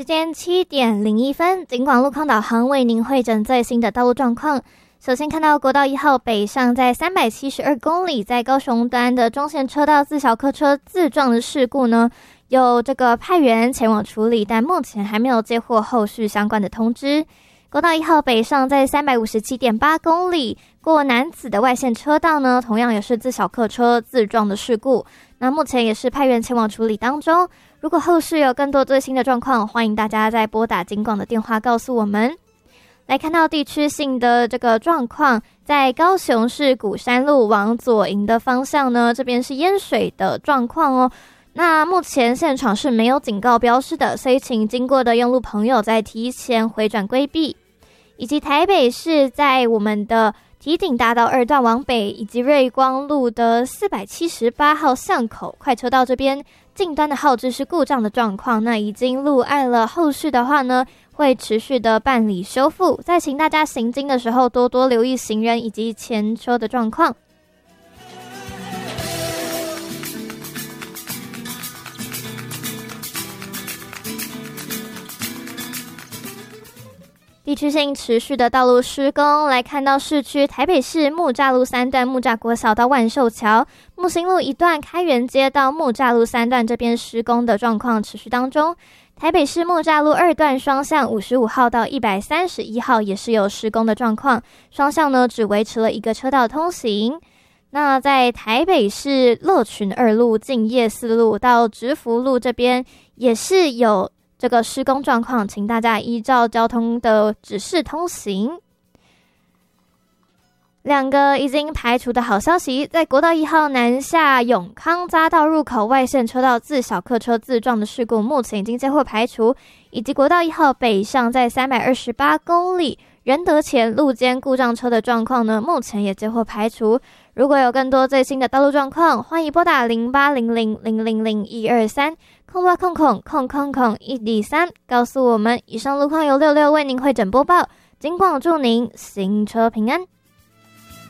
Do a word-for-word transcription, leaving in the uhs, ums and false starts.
间七点零一分，警广路况导航为您汇整最新的道路状况。首先看到国道一号北上在三百七十二公里，在高雄端的中线车道自小客车自撞的事故呢，有这个派员前往处理，但目前还没有接获后续相关的通知。国道一号北上在 三百五十七点八公里，过楠梓的外线车道呢，同样也是自小客车自撞的事故，那目前也是派员前往处理当中。如果后续有更多最新的状况，欢迎大家再拨打警广的电话告诉我们。来看到地区性的这个状况，在高雄市鼓山路往左营的方向呢，这边是淹水的状况哦。那目前现场是没有警告标示的，所以请经过的用路朋友在提前回转规避。以及台北市在我们的堤顶大道二段往北，以及瑞光路的四百七十八号巷口快车道这边近端的号志是故障的状况，那已经路案了，后续的话呢会持续的办理修复。再请大家行经的时候多多留意行人以及前车的状况。地区性持续的道路施工，来看到市区台北市木栅路三段木栅国小到万寿桥、木星路一段开元街到木栅路三段这边施工的状况持续当中。台北市木栅路二段双向五十五号到一百三十一号也是有施工的状况，双向呢只维持了一个车道通行。那在台北市乐群二路、敬业四路到直福路这边也是有这个施工状况，请大家依照交通的指示通行。两个已经排除的好消息，在国道一号南下永康匝道入口外线车道自小客车自撞的事故目前已经接获排除，以及国道一号北上在三百二十八公里仁德前路肩故障车的状况呢，目前也接获排除。如果有更多最新的道路状况，欢迎拨打零八零零零零零一二三空八空空空空空一零三告诉我们。以上路况由六六为您汇整播报，警广祝您行车平安。